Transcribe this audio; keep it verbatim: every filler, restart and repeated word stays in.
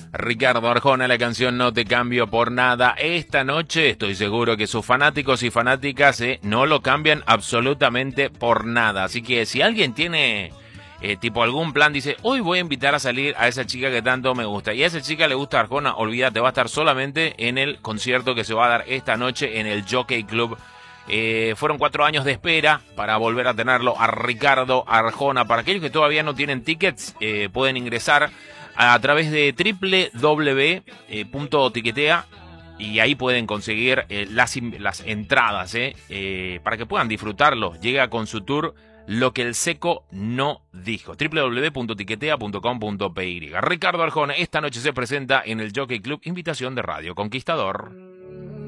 Ricardo Arjona, la canción No te cambio por nada. Esta noche estoy seguro que sus fanáticos y fanáticas eh, no lo cambian absolutamente por nada. Así que si alguien tiene eh, tipo algún plan, dice, hoy voy a invitar a salir a esa chica que tanto me gusta, y a esa chica le gusta Arjona, olvídate, va a estar solamente en el concierto que se va a dar esta noche en el Jockey Club. Eh, fueron cuatro años de espera para volver a tenerlo a Ricardo Arjona. Para aquellos que todavía no tienen tickets, eh, pueden ingresar a través de doble u doble u doble u punto tiquetea y ahí pueden conseguir eh, las, las entradas eh, eh, para que puedan disfrutarlo. Llega con su tour Lo que el Seco no dijo. doble u doble u doble u punto tiquetea punto com punto pe. Ricardo Arjona esta noche se presenta en el Jockey Club, invitación de Radio Conquistador.